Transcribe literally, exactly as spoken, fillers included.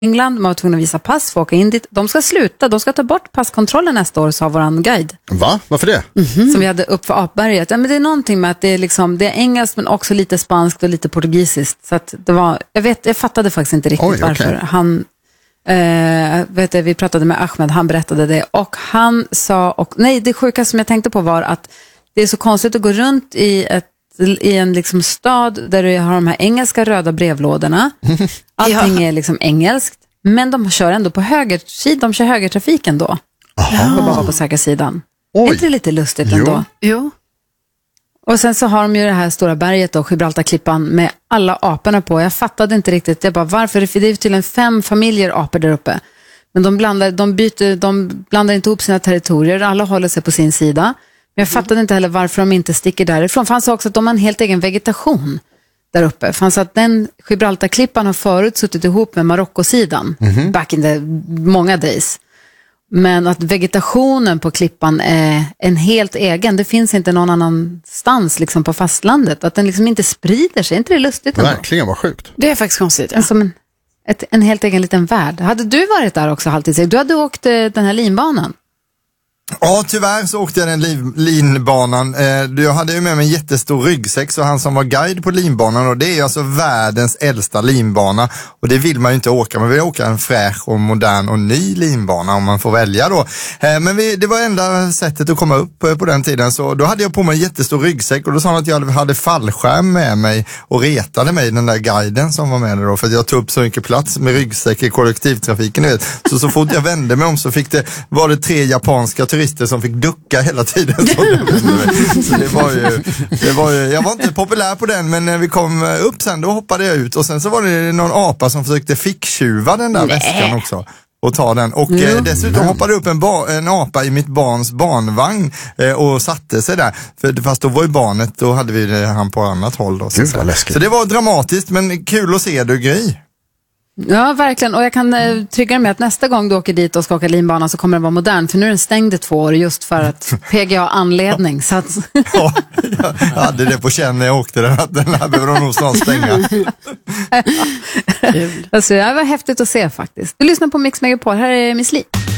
England, man var tvungen att visa pass för att åka in dit. De ska sluta, de ska ta bort passkontrollen nästa år, sa våran guide. Va? Varför det? Mm-hmm. Som vi hade upp för Apberget. Ja, men det är någonting med att det är, liksom, det är engelskt men också lite spanskt och lite portugisiskt. Så att det var, jag, vet, jag fattade faktiskt inte riktigt. Oj, varför. Okay. Han, eh, vet du, vi pratade med Ahmed, han berättade det. Och han sa, och, nej det sjuka som jag tänkte på var att det är så konstigt att gå runt i ett i en liksom stad där du har de här engelska röda brevlådorna. Allting ja. är liksom engelskt, men de kör ändå på höger, de kör högertrafiken då. Aha. Och bara på säkra sidan. Oj. Är inte det lite lustigt jo. ändå? Jo. Och sen så har de ju det här stora berget då, Gibraltarklippan, med alla aporna på. Jag fattade inte riktigt, jag bara varför, för det är tydligen fem familjer apor där uppe. Men de blandar, de byter, de blandar inte ihop sina territorier, alla håller sig på sin sida. Men jag fattade inte heller varför de inte sticker därifrån. För han sa också att de har en helt egen vegetation där uppe. För han sa att den Gibraltarklippan har förut suttit ihop med Marokkosidan. Mm-hmm. Back in the många days. Men att vegetationen på klippan är en helt egen. Det finns inte någon annanstans liksom på fastlandet. Att den liksom inte sprider sig. Är inte det lustigt ändå? Verkligen, vad sjukt. Det är faktiskt konstigt. Ja. Som en, ett, en helt egen liten värld. Hade du varit där också, Halvtids? Du hade åkt eh, den här linbanan. Ja, tyvärr så åkte jag den liv, linbanan. Eh, jag hade ju med mig en jättestor ryggsäck, så han som var guide på linbanan, och det är ju alltså världens äldsta linbana, och det vill man ju inte åka. Man vill åka en fräsch och modern och ny linbana om man får välja då. Eh, men vi, det var enda sättet att komma upp eh, på den tiden, så då hade jag på mig en jättestor ryggsäck, och då sa han att jag hade fallskärm med mig och retade mig, den där guiden som var med där då, för att jag tog upp så mycket plats med ryggsäck i kollektivtrafiken, vet. Så så fort jag vände mig om så fick det, var det tre japanska turister som fick ducka hela tiden. Så det, så det var ju, det var ju, jag var inte populär på den, men när vi kom upp sen, då hoppade jag ut, och sen så var det någon apa som försökte ficktjuva den där Nej. väskan också och ta den, och mm. eh, dessutom hoppade upp en, ba, en apa i mitt barns barnvagn eh, och satte sig där, för, fast då var ju barnet, då hade vi det, han på annat håll då, så, så. så det var dramatiskt, men kul att se, du Gry. Ja, verkligen. Och jag kan eh, trygga dig med att nästa gång du åker dit och ska åka linbanan så kommer den vara modern. För nu är den stängd i två år just för att P G A anledning. Så att... ja, jag hade det på känn när jag åkte den, att den här behöver de nog snart stänga. Alltså, det var häftigt att se faktiskt. Du lyssnar på Mix Megapol. Här är Miss Li.